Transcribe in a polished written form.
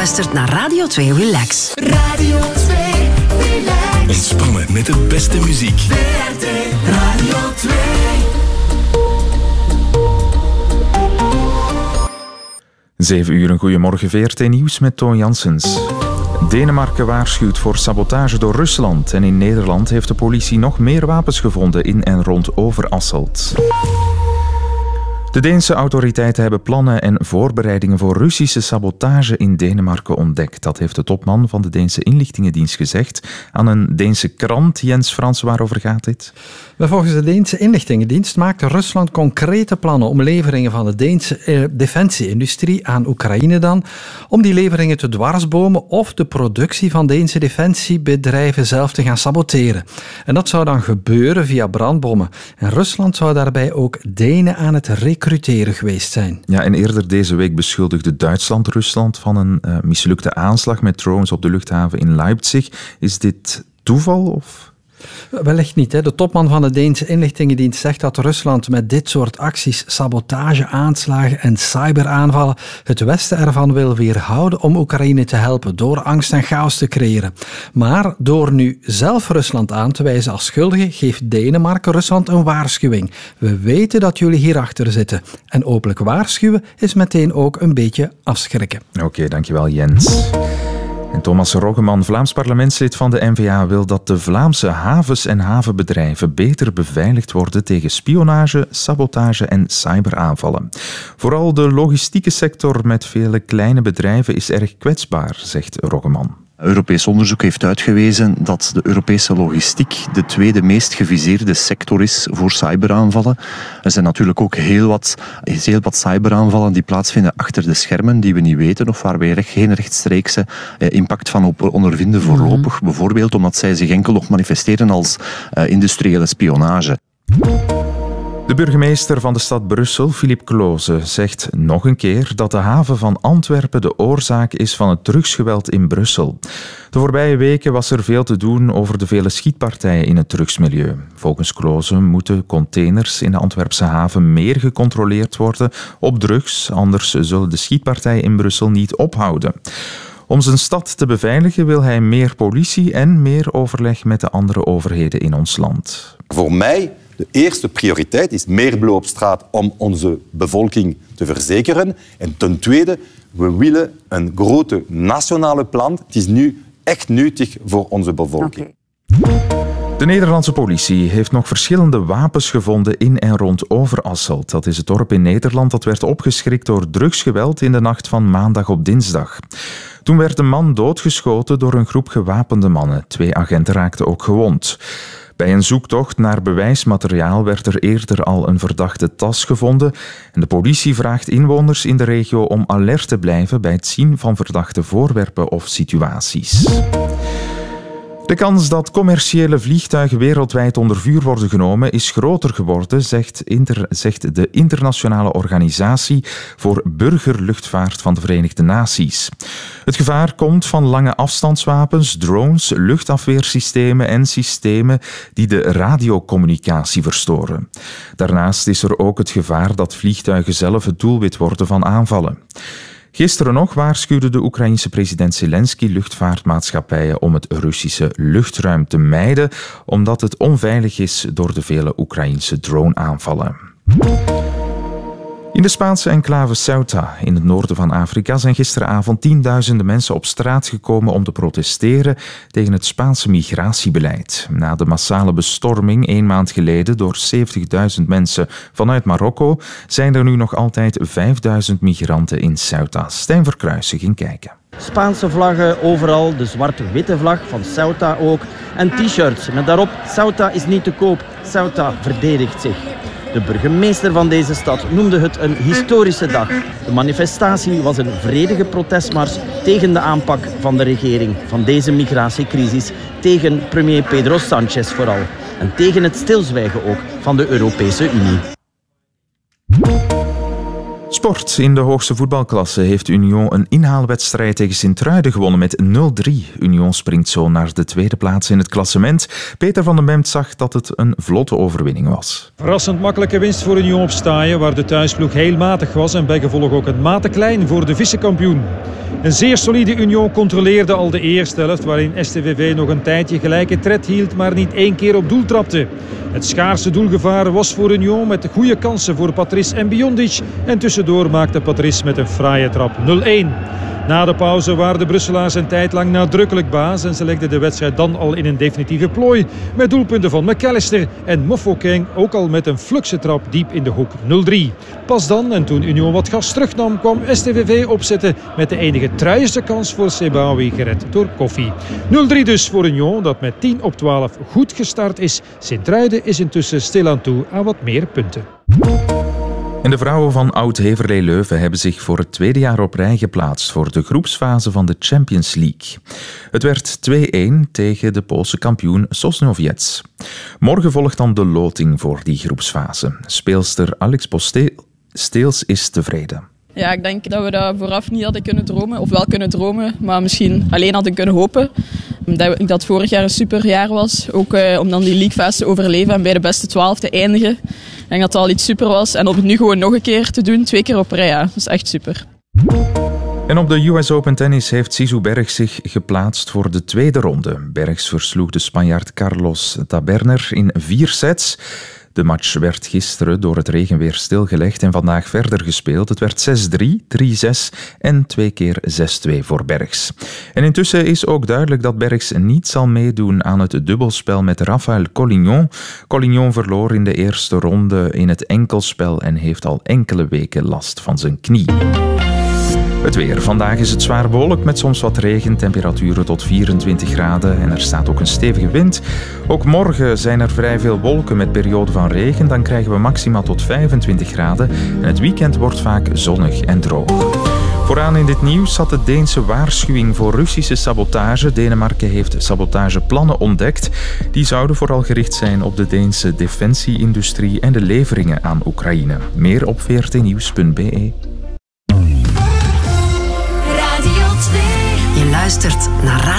luistert naar Radio 2 Relax. Radio 2 Relax. Ontspannen met de beste muziek. VRT Radio 2. 7 uur, een goeiemorgen, VRT Nieuws met Toon Janssens. Denemarken waarschuwt voor sabotage door Rusland en in Nederland heeft de politie nog meer wapens gevonden in en rond Overasselt. De Deense autoriteiten hebben plannen en voorbereidingen voor Russische sabotage in Denemarken ontdekt. Dat heeft de topman van de Deense inlichtingendienst gezegd aan een Deense krant. Jens Frans, waarover gaat dit? Volgens de Deense inlichtingendienst maakt Rusland concrete plannen om leveringen van de Deense defensieindustrie aan Oekraïne dan, om die leveringen te dwarsbomen of de productie van Deense defensiebedrijven zelf te gaan saboteren. En dat zou dan gebeuren via brandbommen. En Rusland zou daarbij ook Denen aan het recruteren geweest zijn. Ja, en eerder deze week beschuldigde Duitsland Rusland van een mislukte aanslag met drones op de luchthaven in Leipzig. Is dit toeval of... Wellicht niet. Hè. De topman van de Deense inlichtingendienst zegt dat Rusland met dit soort acties, sabotage, aanslagen en cyberaanvallen het Westen ervan wil weerhouden om Oekraïne te helpen door angst en chaos te creëren. Maar door nu zelf Rusland aan te wijzen als schuldige, geeft Denemarken Rusland een waarschuwing. We weten dat jullie hierachter zitten. En openlijk waarschuwen is meteen ook een beetje afschrikken. Oké, dankjewel Jens. En Thomas Roggeman, Vlaams parlementslid van de N-VA, wil dat de Vlaamse havens en havenbedrijven beter beveiligd worden tegen spionage, sabotage en cyberaanvallen. Vooral de logistieke sector met vele kleine bedrijven is erg kwetsbaar, zegt Roggeman. Europees onderzoek heeft uitgewezen dat de Europese logistiek de tweede meest geviseerde sector is voor cyberaanvallen. Er zijn natuurlijk ook heel wat cyberaanvallen die plaatsvinden achter de schermen, die we niet weten of waar wij geen rechtstreekse impact van ondervinden voorlopig. Bijvoorbeeld omdat zij zich enkel nog manifesteren als industriële spionage. De burgemeester van de stad Brussel, Philippe Cloze, zegt nog een keer dat de haven van Antwerpen de oorzaak is van het drugsgeweld in Brussel. De voorbije weken was er veel te doen over de vele schietpartijen in het drugsmilieu. Volgens Cloze moeten containers in de Antwerpse haven meer gecontroleerd worden op drugs, anders zullen de schietpartijen in Brussel niet ophouden. Om zijn stad te beveiligen wil hij meer politie en meer overleg met de andere overheden in ons land. Voor mij de eerste prioriteit is meer blauw op straat om onze bevolking te verzekeren. En ten tweede, we willen een grote nationale plan. Het is nu echt nuttig voor onze bevolking. De Nederlandse politie heeft nog verschillende wapens gevonden in en rond Overasselt. Dat is het dorp in Nederland dat werd opgeschrikt door drugsgeweld in de nacht van maandag op dinsdag. Toen werd een man doodgeschoten door een groep gewapende mannen. 2 agenten raakten ook gewond. Bij een zoektocht naar bewijsmateriaal werd er eerder al een verdachte tas gevonden en de politie vraagt inwoners in de regio om alert te blijven bij het zien van verdachte voorwerpen of situaties. De kans dat commerciële vliegtuigen wereldwijd onder vuur worden genomen is groter geworden, zegt de Internationale Organisatie voor Burgerluchtvaart van de Verenigde Naties. Het gevaar komt van lange afstandswapens, drones, luchtafweersystemen en systemen die de radiocommunicatie verstoren. Daarnaast is er ook het gevaar dat vliegtuigen zelf het doelwit worden van aanvallen. Gisteren nog waarschuwde de Oekraïense president Zelensky luchtvaartmaatschappijen om het Russische luchtruim te mijden, omdat het onveilig is door de vele Oekraïense droneaanvallen. In de Spaanse enclave Ceuta, in het noorden van Afrika, zijn gisteravond tienduizenden mensen op straat gekomen om te protesteren tegen het Spaanse migratiebeleid. Na de massale bestorming 1 maand geleden door 70.000 mensen vanuit Marokko, zijn er nu nog altijd 5.000 migranten in Ceuta. Stijn Verkruijsen ging kijken. Spaanse vlaggen overal, de zwart-witte vlag van Ceuta ook. En t-shirts met daarop Ceuta is niet te koop, Ceuta verdedigt zich. De burgemeester van deze stad noemde het een historische dag. De manifestatie was een vredige protestmars tegen de aanpak van de regering van deze migratiecrisis, tegen premier Pedro Sánchez vooral. En tegen het stilzwijgen ook van de Europese Unie. Sport. In de hoogste voetbalklasse heeft Union een inhaalwedstrijd tegen Sint-Truiden gewonnen met 0-3. Union springt zo naar de tweede plaats in het klassement. Peter van den Bemt zag dat het een vlotte overwinning was. Verrassend makkelijke winst voor Union op Staaien, waar de thuisploeg heel matig was en bijgevolg ook een mate klein voor de vice-kampioen. Een zeer solide Union controleerde al de eerste helft, waarin STVV nog een tijdje gelijke tred hield, maar niet 1 keer op doel trapte. Het schaarse doelgevaar was voor Union met goede kansen voor Patrice en Biondic. En tussendoor maakte Patrice met een fraaie trap 0-1. Na de pauze waren de Brusselaars een tijd lang nadrukkelijk baas en ze legden de wedstrijd dan al in een definitieve plooi met doelpunten van McAllister en Mofokeng ook al met een flukse trap diep in de hoek 0-3. Pas dan, en toen Union wat gas terugnam, kwam STVV opzetten met de enige truieste kans voor Sebaoui, gered door Koffie. 0-3 dus voor Union, dat met 10 op 12 goed gestart is. Sint-Truiden is intussen stilaan toe aan wat meer punten. En de vrouwen van Oud-Heverlee Leuven hebben zich voor het tweede jaar op rij geplaatst voor de groepsfase van de Champions League. Het werd 2-1 tegen de Poolse kampioen Sosnowiec. Morgen volgt dan de loting voor die groepsfase. Speelster Alex Posteels is tevreden. Ja, ik denk dat we dat vooraf niet hadden kunnen dromen. Of wel kunnen dromen, maar misschien alleen hadden kunnen hopen. Dat het vorig jaar een superjaar was. Ook om dan die leaguefase te overleven en bij de beste 12 te eindigen. Ik denk dat dat al iets super was. En om het nu gewoon nog een keer te doen, 2 keer op rij, ja, dat is echt super. En op de US Open Tennis heeft Zizou Bergs zich geplaatst voor de tweede ronde. Bergs versloeg de Spanjaard Carlos Taberner in 4 sets. De match werd gisteren door het regenweer stilgelegd en vandaag verder gespeeld. Het werd 6-3, 3-6 en 2 keer 6-2 voor Bergs. En intussen is ook duidelijk dat Bergs niet zal meedoen aan het dubbelspel met Rafael Collignon. Collignon verloor in de eerste ronde in het enkelspel en heeft al enkele weken last van zijn knie. Het weer. Vandaag is het zwaar bewolkt met soms wat regen, temperaturen tot 24 graden en er staat ook een stevige wind. Ook morgen zijn er vrij veel wolken met perioden van regen, dan krijgen we maxima tot 25 graden en het weekend wordt vaak zonnig en droog. Vooraan in dit nieuws zat de Deense waarschuwing voor Russische sabotage. Denemarken heeft sabotageplannen ontdekt. Die zouden vooral gericht zijn op de Deense defensieindustrie en de leveringen aan Oekraïne. Meer op vrtnieuws.be. Je luistert naar Radio